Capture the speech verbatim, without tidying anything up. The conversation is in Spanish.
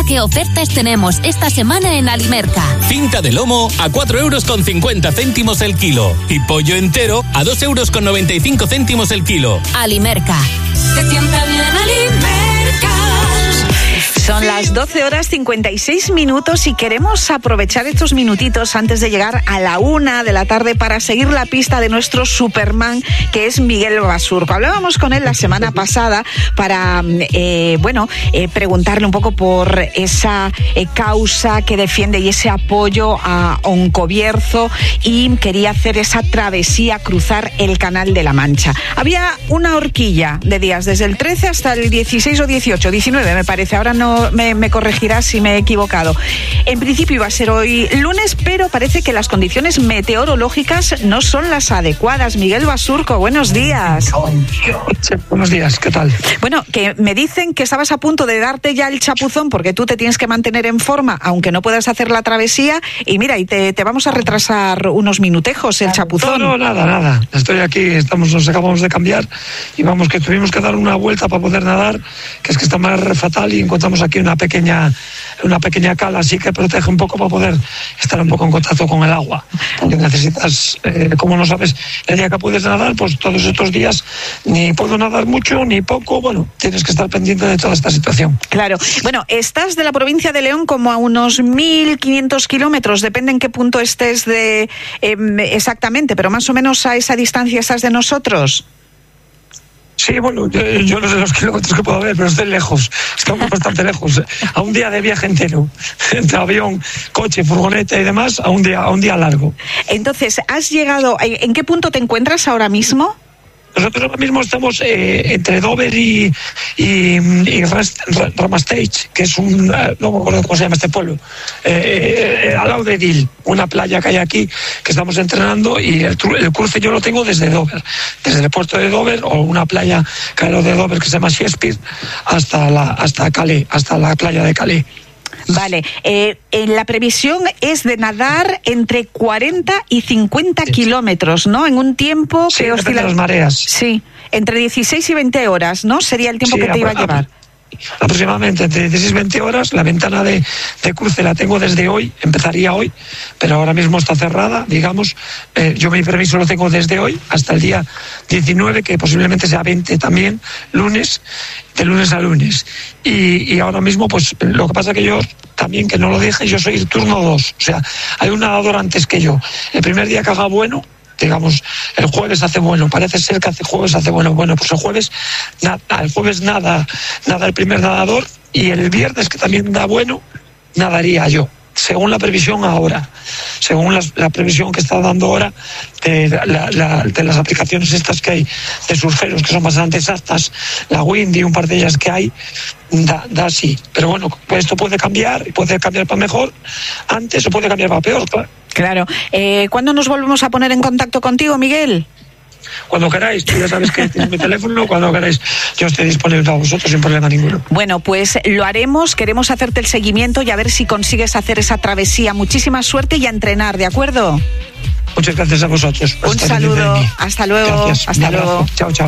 qué ofertas tenemos esta semana en Alimerca. Cinta de lomo a cuatro euros con cincuenta céntimos el kilo. Y pollo entero a dos euros con noventa y cinco céntimos el kilo. Alimerca. Te sienta bien Alimerca. Son las doce horas cincuenta y seis minutos y queremos aprovechar estos minutitos antes de llegar a la una de la tarde para seguir la pista de nuestro Superman, que es Miguel Basurco. Hablábamos con él la semana pasada para, eh, bueno, eh, preguntarle un poco por esa eh, causa que defiende y ese apoyo a Oncobierzo, y quería hacer esa travesía, cruzar el Canal de la Mancha. Había una horquilla de días, desde el trece hasta el dieciséis o dieciocho, diecinueve me parece, ahora no Me, me corregirás si me he equivocado. En principio iba a ser hoy lunes, pero parece que las condiciones meteorológicas no son las adecuadas. Miguel Basurco, buenos días. Sí, buenos días, ¿qué tal? Bueno, que me dicen que estabas a punto de darte ya el chapuzón porque tú te tienes que mantener en forma, aunque no puedas hacer la travesía, y mira, y te, te vamos a retrasar unos minutejos el chapuzón. No, no, nada, nada. Estoy aquí, estamos, nos acabamos de cambiar y vamos, que tuvimos que dar una vuelta para poder nadar, que es que está más fatal, y encontramos aquí una pequeña una pequeña cala así que protege un poco para poder estar un poco en contacto con el agua, porque necesitas, eh, como no sabes el día que puedes nadar, pues todos estos días ni puedo nadar mucho ni poco, bueno, tienes que estar pendiente de toda esta situación. Claro, bueno, estás de la provincia de León como a unos mil quinientos kilómetros, depende en qué punto estés de eh, exactamente, pero más o menos a esa distancia estás de nosotros. Sí, bueno, yo, yo no sé los kilómetros que puedo haber, pero estoy lejos, estamos bastante lejos, a un día de viaje entero, entre avión, coche, furgoneta y demás, a un día, a un día largo. Entonces, ¿has llegado, en qué punto te encuentras ahora mismo? Nosotros ahora mismo estamos eh, entre Dover y, y, y Ramastage, que es un, no me acuerdo cómo se llama este pueblo, eh, eh, al lado de Deal, una playa que hay aquí que estamos entrenando, y el, el cruce yo lo tengo desde Dover, desde el puerto de Dover, o una playa que hay al lado de Dover que se llama Shakespeare, hasta la, hasta Calais, hasta la playa de Calais. Vale, eh, la previsión es de nadar entre cuarenta y cincuenta sí. kilómetros, ¿no? En un tiempo sí, que oscila... las mareas. Sí, entre dieciséis y veinte horas, ¿no? Sería el tiempo sí, que te iba a llevar. Aproximadamente entre dieciséis y veinte horas. La ventana de, de cruce la tengo desde hoy, empezaría hoy, pero ahora mismo está cerrada, digamos. Eh, yo mi permiso lo tengo desde hoy hasta el día diecinueve, que posiblemente sea veinte también, lunes, de lunes a lunes. Y, y ahora mismo, pues lo que pasa que yo también, que no lo dije, yo soy el turno dos, o sea, hay un nadador antes que yo. El primer día que haga bueno, digamos, el jueves hace bueno, parece ser que hace jueves hace bueno, bueno, pues el jueves nada, el jueves nada, nada el primer nadador, y el viernes, que también da bueno, nadaría yo, según la previsión ahora, según la, la previsión que está dando ahora de, la, la, de las aplicaciones estas que hay de surferos, que son bastante exactas, la Windy, un par de ellas que hay, da, da así, pero bueno, pues esto puede cambiar, y puede cambiar para mejor antes, o puede cambiar para peor, claro. Claro. Eh, ¿Cuándo nos volvemos a poner en contacto contigo, Miguel? Cuando queráis, tú ya sabes que tienes mi teléfono, cuando queráis yo estoy disponible para vosotros sin problema ninguno. Bueno, pues lo haremos, queremos hacerte el seguimiento y a ver si consigues hacer esa travesía. Muchísima suerte y a entrenar, ¿de acuerdo? Muchas gracias a vosotros. Un saludo, hasta luego. Gracias. Hasta luego. Chao, chao.